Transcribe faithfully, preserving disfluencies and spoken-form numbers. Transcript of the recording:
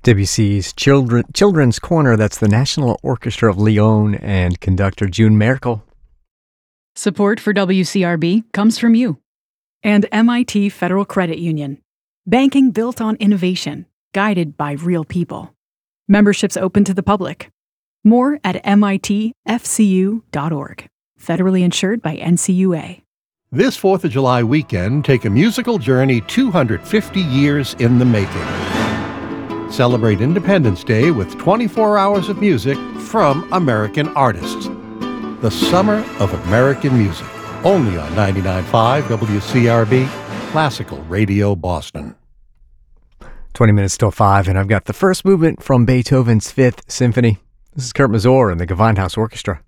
Debussy's Children, Children's Corner, that's the National Orchestra of Lyon and conductor June Merkel. Support for W C R B comes from you and M I T Federal Credit Union. Banking built on innovation, guided by real people. Memberships open to the public. More at M I T F C U dot org. Federally insured by N C U A. This fourth of July weekend, take a musical journey two hundred fifty years in the making. Celebrate Independence Day with twenty-four hours of music from American artists. The Summer of American Music, only on ninety-nine point five W C R B, Classical Radio Boston. twenty minutes till five, and I've got the first movement from Beethoven's Fifth Symphony. This is Kurt Masur and the Gewandhaus Orchestra.